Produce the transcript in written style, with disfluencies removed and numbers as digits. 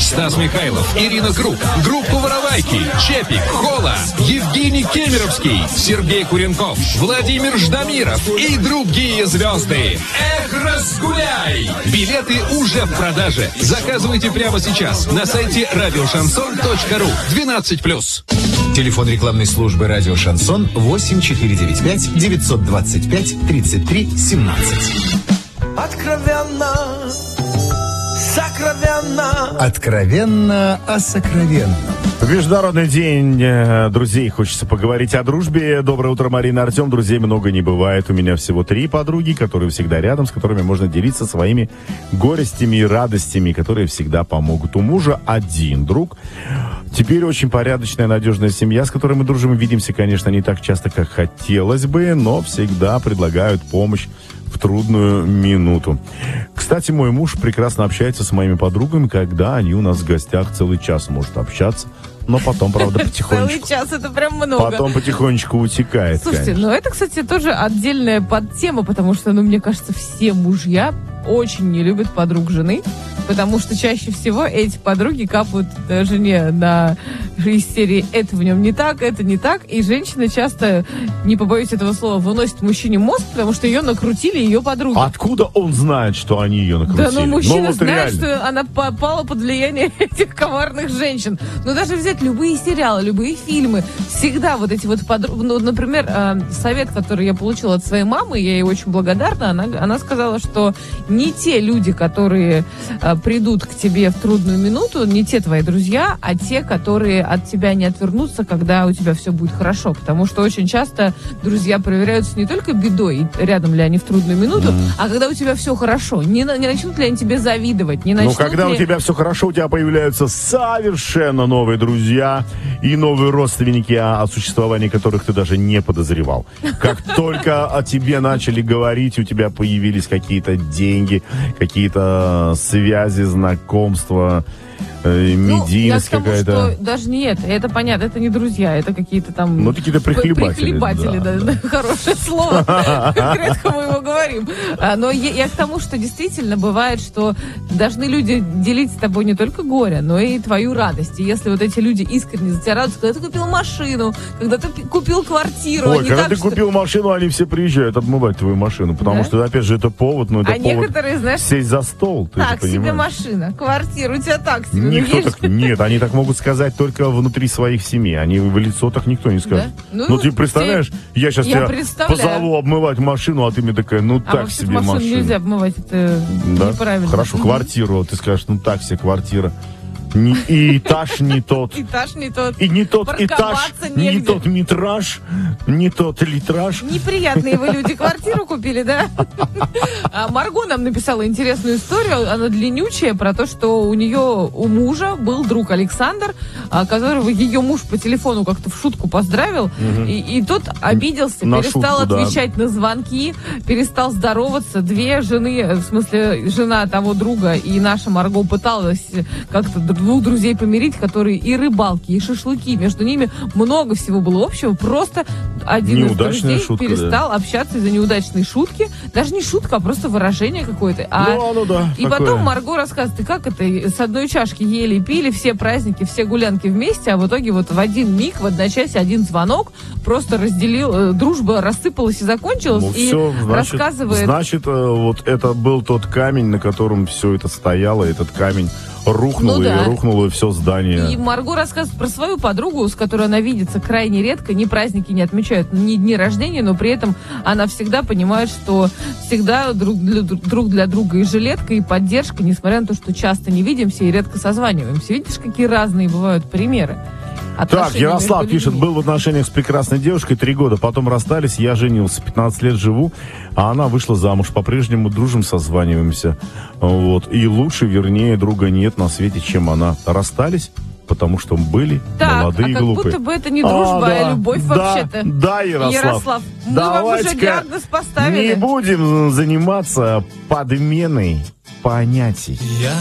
Стас Михайлов, Ирина Круг, группа «Воровайки», Чепик, Хола, Евгений Кемеровский, Сергей Куренков, Владимир Ждамиров и другие звезды. Эх, разгуляй! Билеты уже в продаже. Заказывайте прямо сейчас на сайте радиошансон.ру. 12+. Телефон рекламной службы «Радио Шансон» 8495 925 33 17. Откровенно, сокровенно. Откровенно о сокровенном. В Международный день друзей хочется поговорить о дружбе. Доброе утро, Марина, Артем. Друзей много не бывает. У меня всего 3 подруги, которые всегда рядом, с которыми можно делиться своими горестями и радостями, которые всегда помогут. У мужа 1 друг. Теперь очень порядочная, надежная семья, с которой мы дружим. Видимся, конечно, не так часто, как хотелось бы, но всегда предлагают помощь в трудную минуту. Кстати, мой муж прекрасно общается с моими подругами, когда они у нас в гостях целый час может общаться. Но потом, правда, потихонечку... Целый час, это прям много. Потом потихонечку утекает, Слушайте, конечно. ну это, кстати, тоже отдельная подтема, потому что, мне кажется, все мужья очень не любят подруг жены, потому что чаще всего эти подруги капают жене из серии «это в нем не так, это не так», и женщина часто, не побоюсь этого слова, выносит мужчине мозг, потому что ее накрутили ее подруги. Откуда он знает, что они ее накрутили? Да, мужчина знает, реально. что она попала под влияние этих коварных женщин. Но даже взять любые сериалы, любые фильмы, всегда вот эти вот подруги... например, совет, который я получила от своей мамы, я ей очень благодарна, она сказала, что не те люди, которые придут к тебе в трудную минуту, не те твои друзья, а те, которые от тебя не отвернутся, когда у тебя все будет хорошо. Потому что очень часто друзья проверяются не только бедой, рядом ли они в трудную минуту, а когда у тебя все хорошо. Не начнут ли они тебе завидовать? Когда у тебя все хорошо, у тебя появляются совершенно новые друзья и новые родственники, о существовании которых ты даже не подозревал. Как только о тебе начали говорить, у тебя появились какие-то деньги, какие-то связи, знакомства, медийность какая-то. Что даже не это понятно, это не друзья, это какие-то там... какие-то прихлебатели. Да. Хорошее слово, редко мы его говорим. Но я к тому, что действительно бывает, что должны люди делить с тобой не только горе, но и твою радость. И если вот эти люди искренне за тебя радуются, когда ты купил машину, когда ты купил квартиру... Когда ты купил машину, они все приезжают обмывать твою машину, потому что, опять же, это повод, это повод некоторые, знаешь, сесть за стол. Так себе машина, квартира, у тебя так себе. Нет, они так могут сказать только внутри своих семей. Они в лицо так никто не скажет. Да? Ты представляешь, я сейчас тебя позову обмывать машину, а ты мне такая, так себе машину. Машину нельзя обмывать, это неправильно. Хорошо, квартиру, ты скажешь, так себе квартира. И этаж не тот. Этаж не тот. И не тот этаж, негде. не тот метраж, не тот литраж. Неприятные вы люди квартиру купили, да? Марго нам написала интересную историю, она длиннючая, про то, что у мужа был друг Александр, которого ее муж по телефону как-то в шутку поздравил, и тот обиделся, перестал отвечать на звонки, перестал здороваться. 2 жены, в смысле, жена того друга и наша Марго пыталась как-то 2 друзей помирить, которые и рыбалки, и шашлыки, между ними много всего было общего, просто один из друзей перестал общаться из-за неудачной шутки, даже не шутка, а просто выражение какое-то. И потом Марго рассказывает, как это, с одной чашки ели и пили, все праздники, все гулянки вместе, а в итоге вот в один миг, в одночасье, один звонок просто разделил, дружба рассыпалась и закончилась, рассказывает... Значит, вот это был тот камень, на котором все это стояло, этот камень рухнуло, и все здание. И Марго рассказывает про свою подругу, с которой она видится крайне редко, ни праздники не отмечают, ни дни рождения, но при этом она всегда понимает, что всегда друг для друга и жилетка, и поддержка, несмотря на то, что часто не видимся и редко созваниваемся. Видишь, какие разные бывают примеры. Так, Ярослав пишет, был в отношениях с прекрасной девушкой 3 года, потом расстались, я женился, 15 лет живу, а она вышла замуж, по-прежнему дружим, созваниваемся, и лучше, вернее, друга нет на свете, чем она. Расстались, потому что были молодые и глупые. Как будто бы это не дружба, а любовь вообще-то. Да, Ярослав. Мы вам уже диагноз поставили. Не будем заниматься подменой понятий.